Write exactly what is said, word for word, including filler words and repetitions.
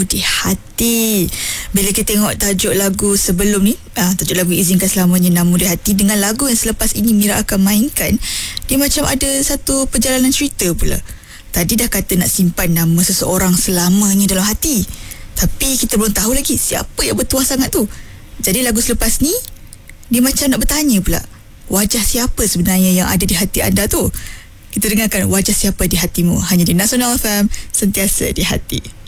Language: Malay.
di hati. Bila kita tengok tajuk lagu sebelum ni, ah, tajuk lagu Izinkan Selamanya Namu di Hati, dengan lagu yang selepas ini Mira akan mainkan, dia macam ada satu perjalanan cerita pula. Tadi dah kata nak simpan nama seseorang selamanya dalam hati, tapi kita belum tahu lagi siapa yang bertuah sangat tu. Jadi lagu selepas ni, dia macam nak bertanya pula, wajah siapa sebenarnya yang ada di hati anda tu? Kita dengarkan Wajah Siapa di Hatimu, hanya di Nasional F M, sentiasa di hati.